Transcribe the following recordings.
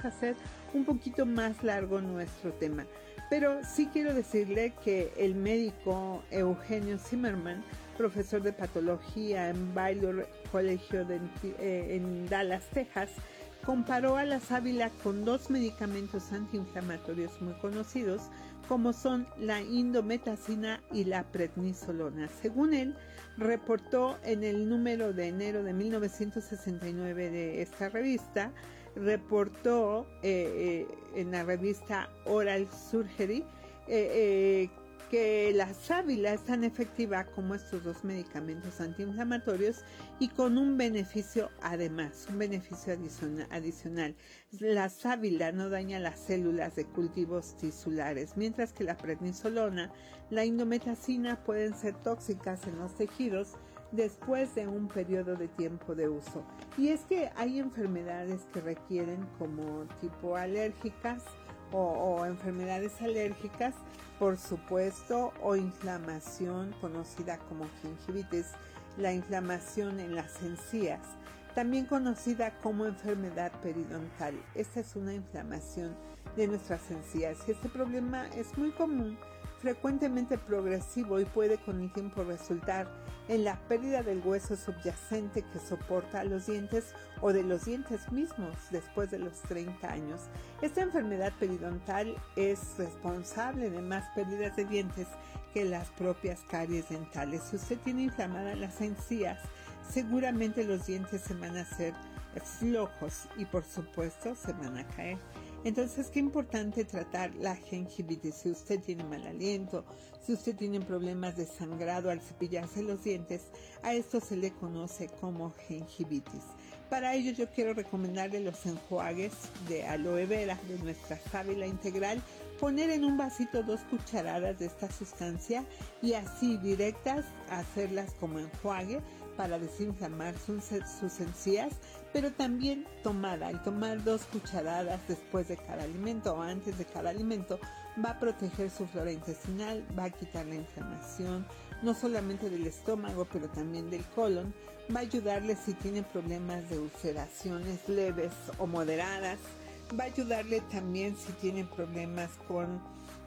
vamos a hacer un poquito más largo nuestro tema. Pero sí quiero decirle que el médico Eugenio Zimmerman, profesor de patología en Baylor Colegio en Dallas, Texas, comparó a la sábila con dos medicamentos antiinflamatorios muy conocidos, como son la indometacina y la prednisolona. Según él, reportó en el número de enero de 1969 de esta revista, reportó en la revista Oral Surgery que la sábila es tan efectiva como estos dos medicamentos antiinflamatorios y con un beneficio además, un beneficio adicional. La sábila no daña las células de cultivos tisulares, mientras que la prednisolona, la indometacina pueden ser tóxicas en los tejidos después de un periodo de tiempo de uso. Y es que hay enfermedades que requieren como tipo alérgicas o enfermedades alérgicas, por supuesto, o inflamación conocida como gingivitis, la inflamación en las encías, también conocida como enfermedad periodontal. Esta es una inflamación de nuestras encías y este problema es muy común, frecuentemente progresivo y puede con el tiempo resultar en la pérdida del hueso subyacente que soporta a los dientes o de los dientes mismos después de los 30 años. Esta enfermedad periodontal es responsable de más pérdidas de dientes que las propias caries dentales. Si usted tiene inflamadas las encías, seguramente los dientes se van a hacer flojos y por supuesto se van a caer. Entonces, qué importante tratar la gingivitis. Si usted tiene mal aliento, si usted tiene problemas de sangrado al cepillarse los dientes, a esto se le conoce como gingivitis. Para ello yo quiero recomendarle los enjuagues de aloe vera de nuestra sábila integral, poner en un vasito 2 cucharadas de esta sustancia y así directas hacerlas como enjuague para desinflamar sus encías, pero también tomada. Al tomar 2 cucharadas después de cada alimento o antes de cada alimento, va a proteger su flora intestinal, va a quitar la inflamación, no solamente del estómago, pero también del colon, va a ayudarle si tiene problemas de ulceraciones leves o moderadas, va a ayudarle también si tiene problemas con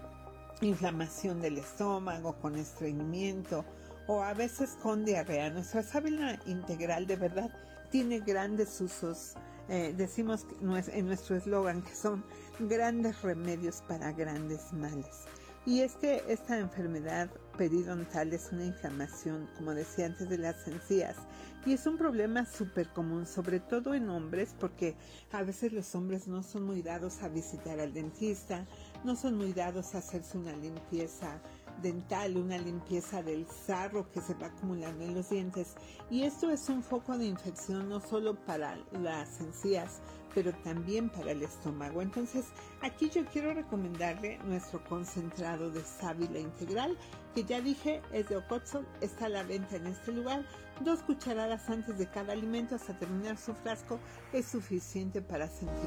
inflamación del estómago, con estreñimiento o a veces con diarrea. Nuestra sábila integral de verdad tiene grandes usos. Decimos en nuestro eslogan que son grandes remedios para grandes males. Y es que esta enfermedad periodontal es una inflamación, como decía antes, de las encías. Y es un problema súper común, sobre todo en hombres, porque a veces los hombres no son muy dados a visitar al dentista, no son muy dados a hacerse una limpieza dental, una limpieza del sarro que se va acumulando en los dientes. Y esto es un foco de infección no solo para las encías, pero también para el estómago. Entonces, aquí yo quiero recomendarle nuestro concentrado de sábila integral, que ya dije es de Ocotzol, está a la venta en este lugar. 2 cucharadas antes de cada alimento hasta terminar su frasco es suficiente para sentir.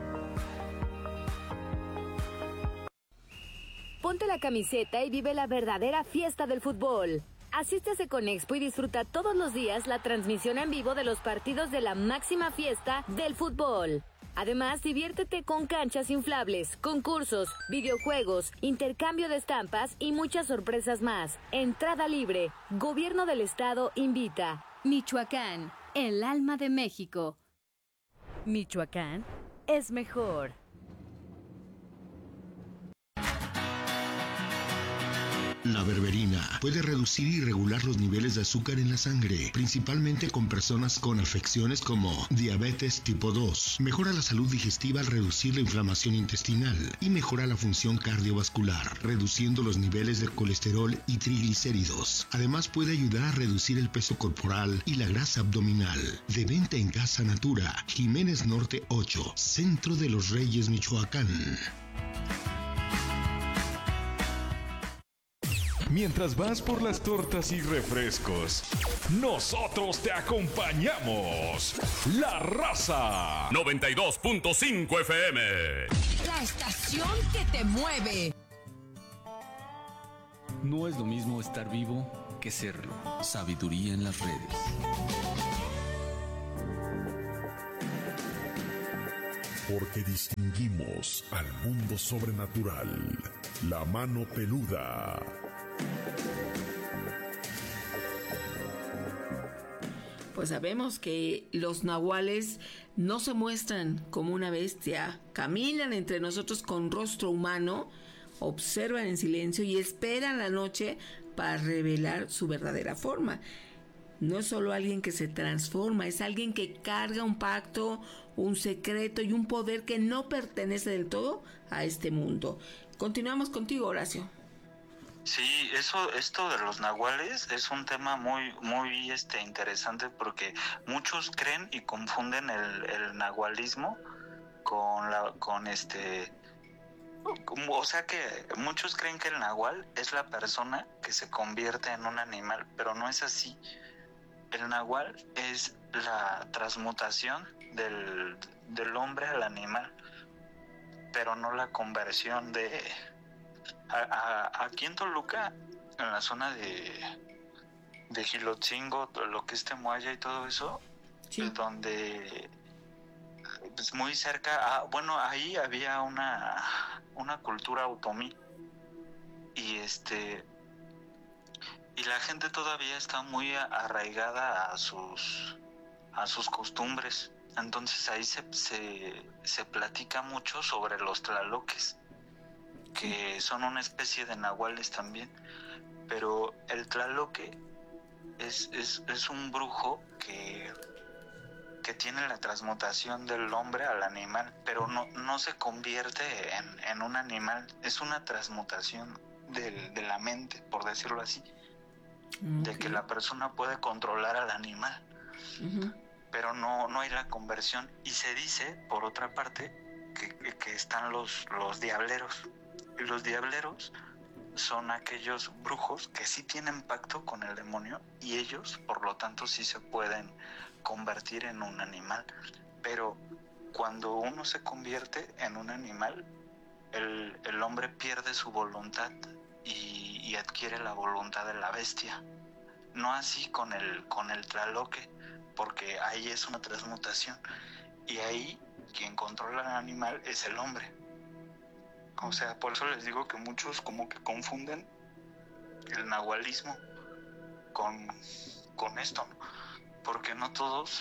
Ponte la camiseta y vive la verdadera fiesta del fútbol. Asiste a Seconexpo y disfruta todos los días la transmisión en vivo de los partidos de la máxima fiesta del fútbol. Además, diviértete con canchas inflables, concursos, videojuegos, intercambio de estampas y muchas sorpresas más. Entrada libre. Gobierno del Estado invita. Michoacán, el alma de México. Michoacán es mejor. La berberina puede reducir y regular los niveles de azúcar en la sangre, principalmente con personas con afecciones como diabetes tipo 2. Mejora la salud digestiva al reducir la inflamación intestinal y mejora la función cardiovascular, reduciendo los niveles de colesterol y triglicéridos. Además puede ayudar a reducir el peso corporal y la grasa abdominal. De venta en Casa Natura, Jiménez Norte 8, Centro de los Reyes, Michoacán. Mientras vas por las tortas y refrescos, nosotros te acompañamos. La Raza 92.5 FM. La estación que te mueve. No es lo mismo estar vivo que serlo. Sabiduría en las redes. Porque distinguimos al mundo sobrenatural. La mano peluda. Pues sabemos que los nahuales no se muestran como una bestia, caminan entre nosotros con rostro humano, observan en silencio y esperan la noche para revelar su verdadera forma. No es solo alguien que se transforma, es alguien que carga un pacto, un secreto y un poder que no pertenece del todo a este mundo. Continuamos contigo, Horacio. Sí, esto de los nahuales es un tema muy interesante, porque muchos creen y confunden el nahualismo o sea que muchos creen que el nahual es la persona que se convierte en un animal, pero no es así. El nahual es la transmutación del hombre al animal, pero no la conversión de... Aquí en Toluca, en la zona de Gilotzingo, lo que es Temoaya y todo eso, sí, donde pues muy cerca, ahí había una cultura otomí, y la gente todavía está muy arraigada a sus costumbres. Entonces ahí se platica mucho sobre los tlaloques, que son una especie de nahuales también, pero el tlaloque es un brujo que tiene la transmutación del hombre al animal, pero no se convierte en un animal, es una transmutación de la mente, por decirlo así, de que la persona puede controlar al animal, pero no hay la conversión. Y se dice, por otra parte, que están los diableros. Y los diableros son aquellos brujos que sí tienen pacto con el demonio, y ellos, por lo tanto, sí se pueden convertir en un animal. Pero cuando uno se convierte en un animal, el hombre pierde su voluntad y adquiere la voluntad de la bestia. No así con el tlaloque, porque ahí es una transmutación, y ahí quien controla al animal es el hombre. O sea, por eso les digo que muchos como que confunden el nahualismo con esto, ¿no? Porque no todos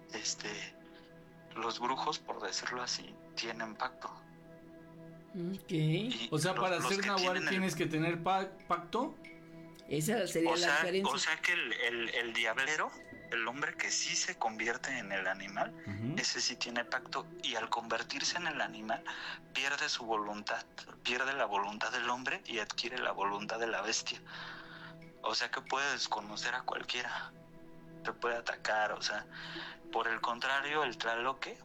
los brujos, por decirlo así, tienen pacto. Okay. O sea, para ser nahual tienes que tener pacto. Esa sería la diferencia. O sea que el diablero, el hombre que sí se convierte en el animal, ese sí tiene pacto, y al convertirse en el animal pierde su voluntad, pierde la voluntad del hombre y adquiere la voluntad de la bestia. O sea que puede desconocer a cualquiera, te puede atacar. O sea, por el contrario, el tlaloque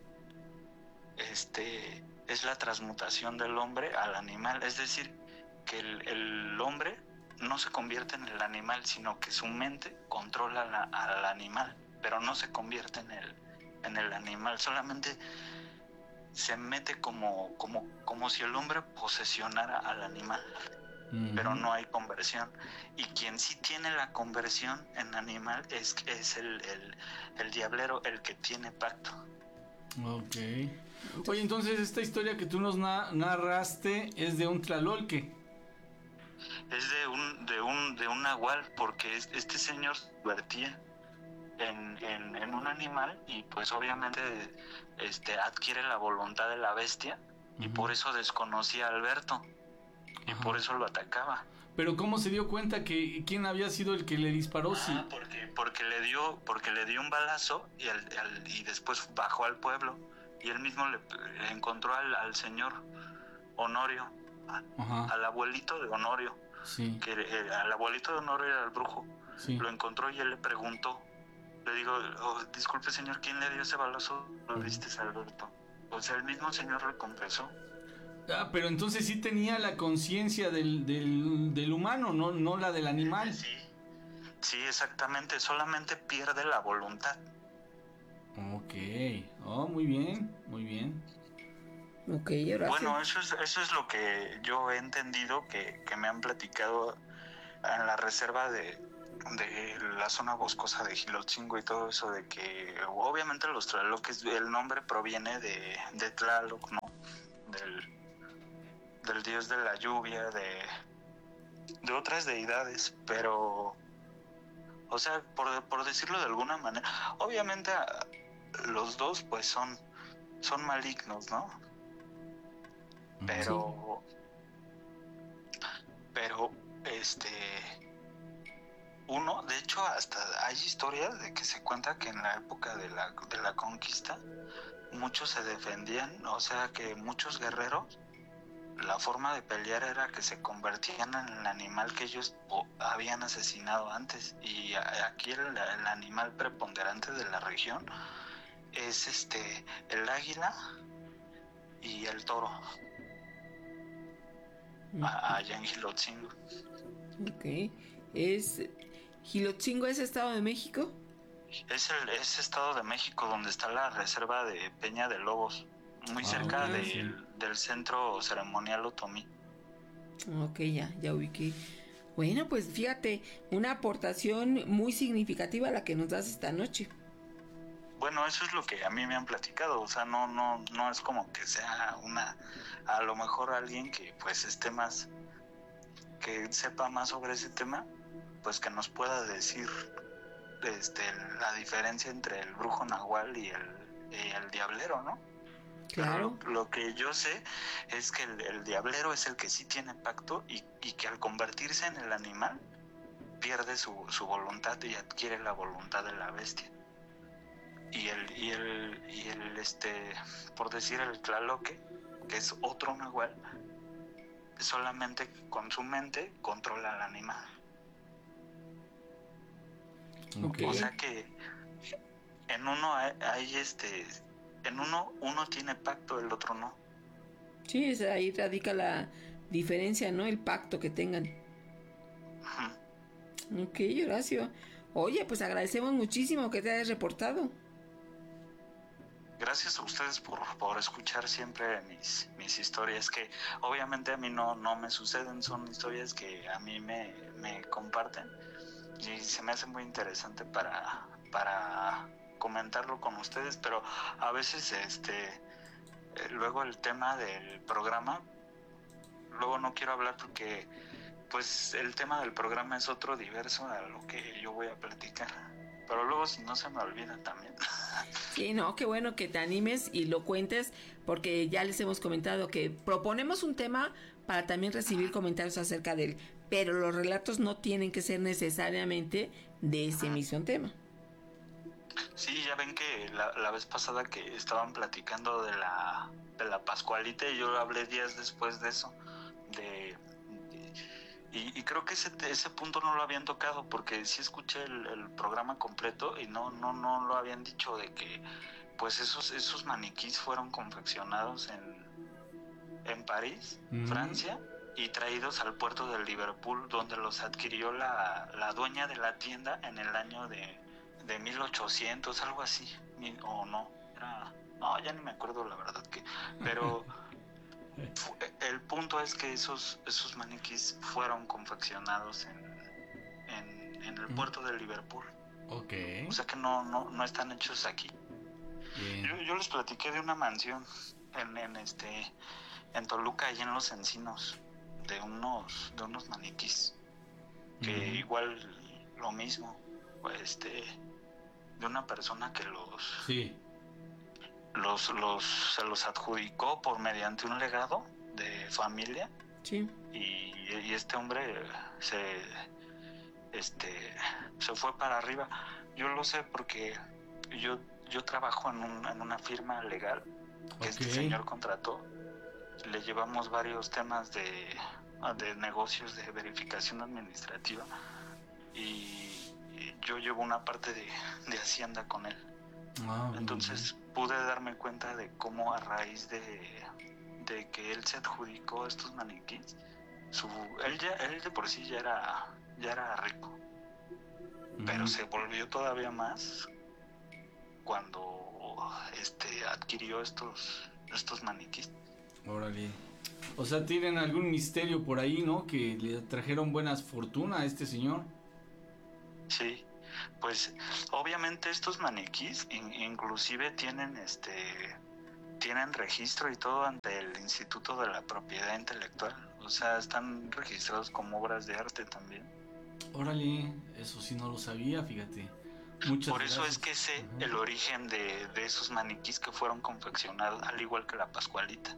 es la transmutación del hombre al animal, es decir, que el hombre no se convierte en el animal, sino que su mente controla al animal, pero no se convierte en el animal, solamente se mete como si el hombre posesionara al animal, pero no hay conversión. Y quien sí tiene la conversión en animal es el diablero, el que tiene pacto. Ok. Oye, entonces esta historia que tú nos narraste es de un tlalolque. Es de un nahual, porque este señor se convertía en un animal, y pues obviamente adquiere la voluntad de la bestia, y por eso desconocía a Alberto, y por eso lo atacaba. Pero ¿cómo se dio cuenta que quién había sido el que le disparó? Porque le dio un balazo, y después bajó al pueblo, y él mismo le encontró al señor Honorio, al abuelito de Honorio. Sí. Que al abuelito de Honorio era el brujo. Sí. Lo encontró y él le preguntó, le digo, disculpe señor, ¿quién le dio ese balazo? Lo diste a Alberto. O sea, el mismo señor le confesó. Pero entonces sí tenía la conciencia del humano, no la del animal. Sí, exactamente, solamente pierde la voluntad. Ok, muy bien. Okay, bueno, eso es lo que yo he entendido, que me han platicado en la reserva de la zona boscosa de Jilotzingo y todo eso, de que obviamente los tlaloques, el nombre proviene de Tlaloc, ¿no? Del dios de la lluvia, de otras deidades, pero, o sea, por decirlo de alguna manera, obviamente los dos pues son malignos, ¿no? Pero uno, de hecho, hasta hay historias de que se cuenta que en la época de la conquista muchos se defendían, o sea que muchos guerreros, la forma de pelear era que se convertían en el animal que ellos habían asesinado antes, y aquí el animal preponderante de la región es el águila y el toro, allá en Jilotzingo. Ok. ¿Jilotzingo es Estado de México? Es Estado de México, donde está la reserva de Peña de Lobos, muy cerca del centro ceremonial otomí. Ok, ya ubiqué. Bueno, pues fíjate, una aportación muy significativa la que nos das esta noche. Bueno, eso es lo que a mí me han platicado, o sea, no es como que sea a lo mejor alguien que pues esté más, que sepa más sobre ese tema, pues que nos pueda decir la diferencia entre el brujo nahual y el diablero, ¿no? Claro. Pero lo que yo sé es que el diablero es el que sí tiene pacto y que al convertirse en el animal pierde su voluntad y adquiere la voluntad de la bestia. Y el por decir el tlaloque, que es otro nahual, solamente con su mente controla al animal. Okay. O sea que en uno uno tiene pacto, el otro no. Sí, ahí radica la diferencia, ¿no? El pacto que tengan. Ok, Horacio. Oye, pues agradecemos muchísimo que te hayas reportado. Gracias a ustedes por escuchar siempre mis historias, que obviamente a mí no me suceden, son historias que a mí me comparten y se me hace muy interesante para comentarlo con ustedes, pero a veces luego el tema del programa, luego no quiero hablar porque pues el tema del programa es otro diverso a lo que yo voy a platicar, pero luego si no se me olvida también. Sí, no, qué bueno que te animes y lo cuentes, porque ya les hemos comentado que proponemos un tema para también recibir comentarios acerca de él, pero los relatos no tienen que ser necesariamente de ese mismo tema. Sí, ya ven que la vez pasada que estaban platicando de la Pascualita y yo hablé días después de eso, y creo que ese punto no lo habían tocado, porque sí escuché el programa completo y no lo habían dicho, de que pues esos maniquís fueron confeccionados en París, Francia, y traídos al puerto de Liverpool, donde los adquirió la dueña de la tienda en el año de 1800, algo así, o no, ya ni me acuerdo la verdad pero el punto es que esos maniquís fueron confeccionados en el puerto de Liverpool. Okay. O sea que no están hechos aquí. Yo les platiqué de una mansión en Toluca y en Los Encinos, de unos maniquís que igual lo mismo, de una persona que se los adjudicó mediante un legado de familia. Sí. Y este hombre se fue para arriba. Yo lo sé porque yo trabajo en una firma legal que este señor contrató. Le llevamos varios temas de negocios, de verificación administrativa, y yo llevo una parte de Hacienda con él. Entonces pude darme cuenta de cómo, a raíz de que él se adjudicó estos maniquíes, él de por sí ya era rico, pero se volvió todavía más cuando adquirió estos maniquíes. Órale. O sea, tienen algún misterio por ahí, ¿no? Que le trajeron buenas fortuna a este señor. Sí, pues obviamente estos maniquís inclusive tienen registro y todo ante el Instituto de la Propiedad Intelectual. O sea, están registrados como obras de arte también. Órale, eso sí no lo sabía, fíjate. Por eso es que sé el origen de esos maniquís que fueron confeccionados, al igual que la Pascualita.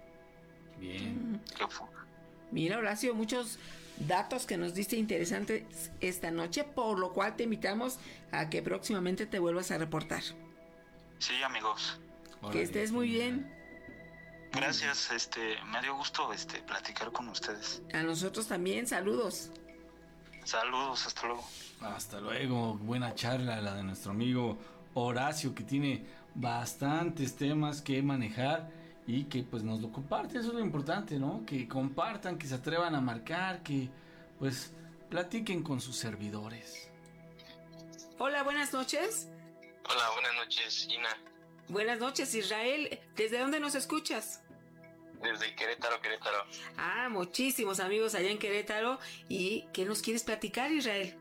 Bien. ¿Qué fue? Mira, Horacio, muchos datos que nos diste interesantes esta noche, por lo cual te invitamos a que próximamente te vuelvas a reportar. Sí, amigos. Que estés muy bien. Gracias, me dio gusto platicar con ustedes. A nosotros también, saludos. Saludos, hasta luego. Hasta luego, buena charla la de nuestro amigo Horacio, que tiene bastantes temas que manejar y que pues nos lo comparte. Eso es lo importante, ¿no? Que compartan, que se atrevan a marcar, que pues platiquen con sus servidores. Hola, buenas noches. Hola, buenas noches, Ina. Buenas noches, Israel. ¿Desde dónde nos escuchas? Desde Querétaro. Ah, muchísimos amigos allá en Querétaro. ¿Y qué nos quieres platicar, Israel?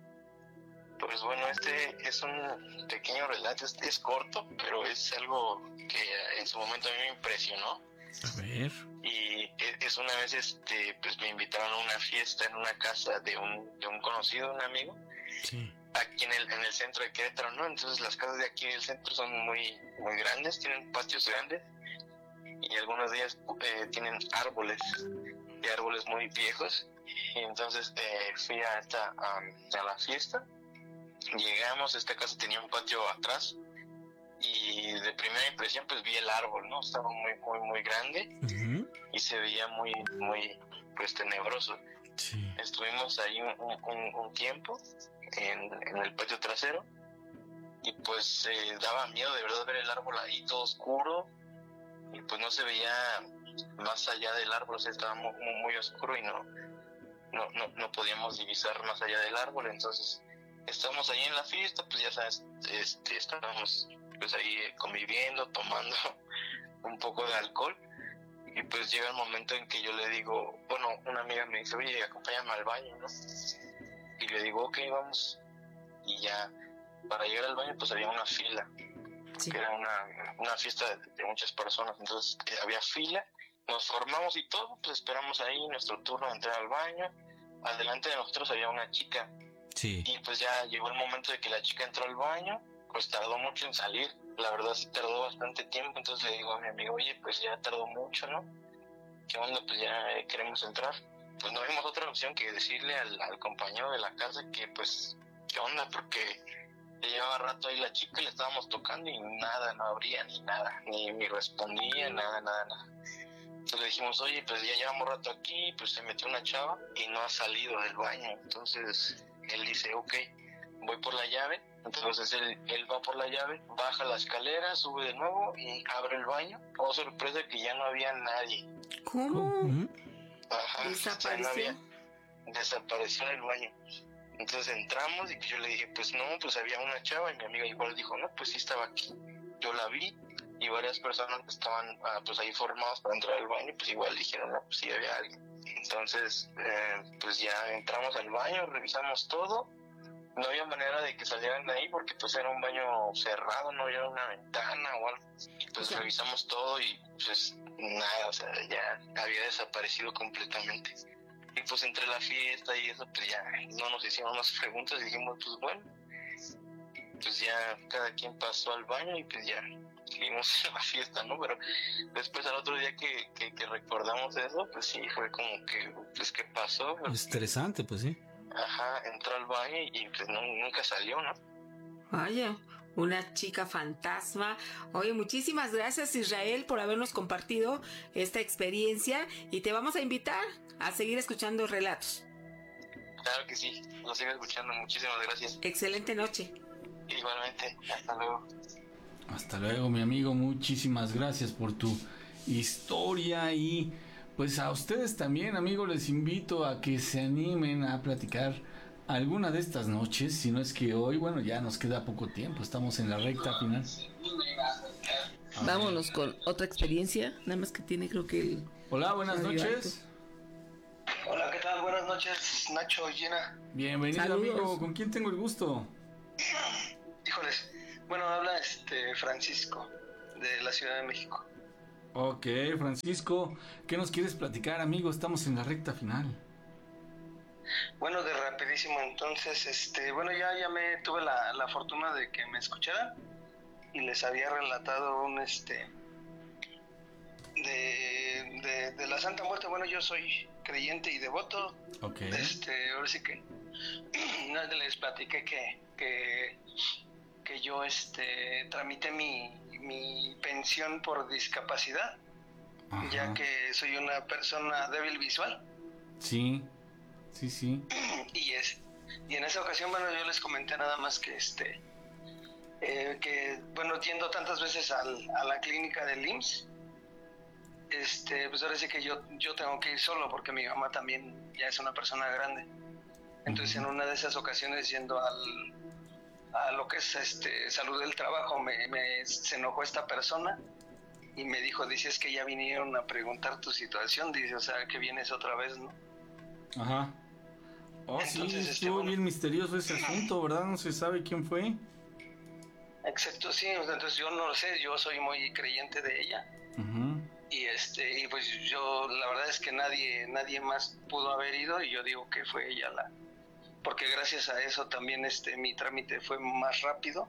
Pues bueno, este es un pequeño relato, es corto, pero es algo que en su momento a mí me impresionó. A ver. Y es una vez, pues me invitaron a una fiesta en una casa de un conocido, un amigo. Sí. Aquí en el centro de Querétaro, ¿no? Entonces las casas de aquí del centro son muy, muy grandes, tienen patios grandes y algunos de ellas tienen árboles muy viejos. Y entonces fui a la fiesta. Llegamos, esta casa tenía un patio atrás y de primera impresión pues vi el árbol, ¿no? Estaba muy, muy, muy grande y se veía muy, muy pues tenebroso. Sí. Estuvimos ahí un tiempo en el patio trasero y pues daba miedo de verdad ver el árbol ahí todo oscuro y pues no se veía más allá del árbol, o sea, estaba muy, muy oscuro y no podíamos divisar más allá del árbol. Entonces estábamos ahí en la fiesta, pues ya sabes, estábamos pues ahí conviviendo, tomando un poco de alcohol. Y pues llega el momento en que yo le digo, bueno, una amiga me dice, oye, acompáñame al baño, ¿no? Y le digo, ok, vamos. Y ya, para llegar al baño, pues había una fila. Sí. Que era una fiesta de muchas personas. Entonces había fila, nos formamos y todo, pues esperamos ahí nuestro turno de entrar al baño. Adelante de nosotros había una chica. Sí. Y pues ya llegó el momento de que la chica entró al baño, pues tardó mucho en salir. La verdad sí tardó bastante tiempo, entonces le digo a mi amigo, oye, pues ya tardó mucho, ¿no? ¿Qué onda? Pues ya queremos entrar. Pues no vimos otra opción que decirle al compañero de la casa que pues, ¿qué onda? Porque ya llevaba rato ahí la chica y le estábamos tocando y nada, no abría ni nada, ni respondía, nada. Entonces le dijimos, oye, pues ya llevamos rato aquí, pues se metió una chava y no ha salido del baño. Entonces él dice, ok, voy por la llave. Entonces él va por la llave, baja la escalera, sube de nuevo y abre el baño. Oh, sorpresa que ya no había nadie. ¿Cómo? Ajá, ¿Desapareció? Desapareció en el baño. Entonces entramos y yo le dije, pues no, pues había una chava y mi amiga igual dijo, no, pues sí estaba aquí. Yo la vi y varias personas que estaban pues ahí formadas para entrar al baño, pues igual dijeron, no, pues sí había alguien. Entonces, pues ya entramos al baño, revisamos todo. No había manera de que salieran de ahí porque pues era un baño cerrado, no había una ventana o algo. Pues revisamos todo y pues nada, o sea, ya había desaparecido completamente. Y pues entre la fiesta y eso, pues ya no nos hicieron más preguntas y dijimos, pues bueno, pues ya cada quien pasó al baño y pues ya seguimos en la fiesta, ¿no? Pero después al otro día que recordamos eso, pues sí, fue como que, pues ¿qué pasó? Pues, estresante, pues sí. Ajá, entró al baño y pues nunca salió, ¿no? Vaya, una chica fantasma. Oye, muchísimas gracias, Israel, por habernos compartido esta experiencia y te vamos a invitar a seguir escuchando relatos. Claro que sí, lo sigo escuchando, muchísimas gracias. Excelente noche. Igualmente, hasta luego. Hasta luego, mi amigo, muchísimas gracias por tu historia y pues a ustedes también, amigos, les invito a que se animen a platicar alguna de estas noches, si no es que hoy, bueno, ya nos queda poco tiempo, estamos en la recta final. Vámonos con otra experiencia, nada más que tiene creo que el... Hola, buenas noches. Hola, ¿qué tal? Buenas noches, Nacho y Gina. Bienvenido. Saludos. Amigo, ¿con quién tengo el gusto? Híjoles, bueno, habla Francisco, de la Ciudad de México. Ok, Francisco, ¿qué nos quieres platicar, amigo? Estamos en la recta final. Bueno, de rapidísimo, entonces, bueno, ya tuve la fortuna de que me escucharan y les había relatado un, de la Santa Muerte. Bueno, yo soy creyente y devoto. Ok. Ahora sí que les platiqué que yo, tramité mi pensión por discapacidad. Ajá. Ya que soy una persona débil visual. Sí. Y en esa ocasión, bueno, yo les comenté nada más que bueno, yendo tantas veces a la clínica del IMSS, pues ahora sí que yo tengo que ir solo porque mi mamá también ya es una persona grande. Entonces, en una de esas ocasiones, yendo a lo que es salud del trabajo, se enojó esta persona y me dijo, dice, es que ya vinieron a preguntar tu situación, dice, o sea, que vienes otra vez, ¿no? Ajá. Entonces, sí, estuvo bien misterioso ese asunto, ¿verdad? No se sabe quién fue. Exacto, sí, entonces yo no lo sé, yo soy muy creyente de ella. Uh-huh. Y pues yo, la verdad es que nadie más pudo haber ido, y yo digo que fue ella porque gracias a eso también mi trámite fue más rápido.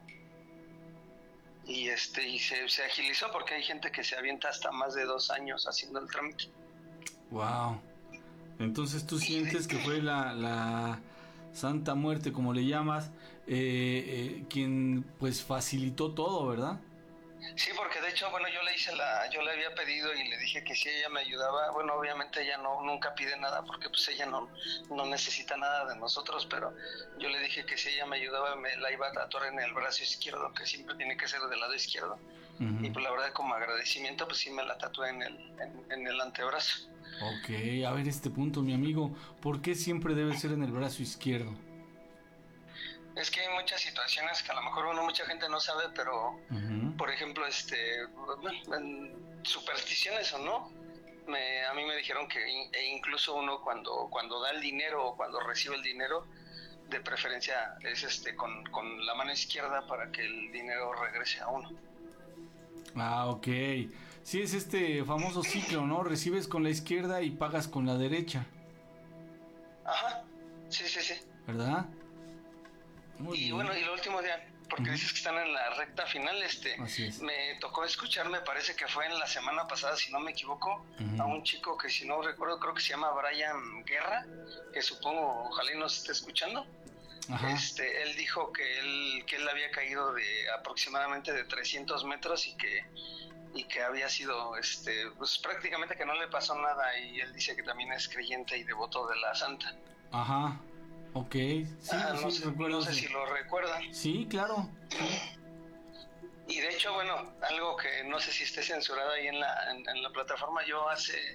Y se agilizó, porque hay gente que se avienta hasta más de 2 años haciendo el trámite. Wow. Entonces tú sientes que fue la Santa Muerte, como le llamas, quien pues facilitó todo, ¿verdad? Sí, porque de hecho, bueno, yo le había pedido y le dije que si ella me ayudaba, bueno, obviamente ella nunca pide nada, porque pues ella no necesita nada de nosotros, pero yo le dije que si ella me ayudaba, me la iba a tatuar en el brazo izquierdo, que siempre tiene que ser del lado izquierdo. Uh-huh. Y pues la verdad, como agradecimiento, pues sí me la tatué en el antebrazo. Ok, a ver este punto, mi amigo, ¿por qué siempre debe ser en el brazo izquierdo? Es que hay muchas situaciones que a lo mejor mucha gente no sabe, pero uh-huh. Por ejemplo, supersticiones o no, a mí me dijeron que incluso uno cuando da el dinero o cuando recibe el dinero, de preferencia es con la mano izquierda para que el dinero regrese a uno. Ah, ok. Sí, es famoso ciclo, ¿no? Recibes con la izquierda y pagas con la derecha. Ajá, sí. ¿Verdad? Y bueno, y lo último día, porque uh-huh. Dices que están en la recta final, Así es. Me tocó escuchar, me parece que fue en la semana pasada, si no me equivoco, uh-huh. A un chico que, si no recuerdo, creo que se llama Brian Guerra, que supongo, ojalá y nos esté escuchando. Ajá. Él dijo que él había caído de aproximadamente de 300 metros y que había sido, pues prácticamente que no le pasó nada, y él dice que también es creyente y devoto de la Santa. Ajá. Ok, sí, no sé si lo recuerdan. Sí, claro. Sí. Y de hecho, bueno, algo que no sé si esté censurado ahí en la plataforma, yo hace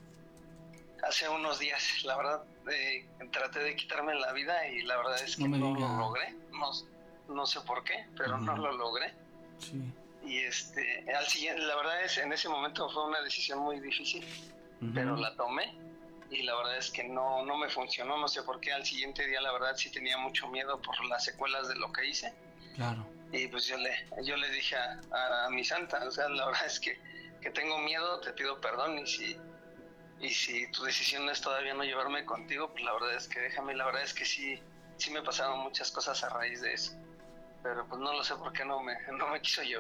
unos días, la verdad, traté de quitarme la vida y la verdad es que no lo logré. No sé por qué, pero uh-huh. No lo logré. Sí. Y al siguiente, la verdad es, en ese momento fue una decisión muy difícil, uh-huh. Pero la tomé. Y la verdad es que no me funcionó, no sé por qué. Al siguiente día, la verdad, sí tenía mucho miedo por las secuelas de lo que hice. Claro. Y pues yo le dije a mi santa, o sea, la verdad es que tengo miedo, te pido perdón, y si tu decisión es todavía no llevarme contigo, pues la verdad es que déjame. La verdad es que sí me pasaron muchas cosas a raíz de eso. Pero pues no lo sé por qué no me quiso llevar.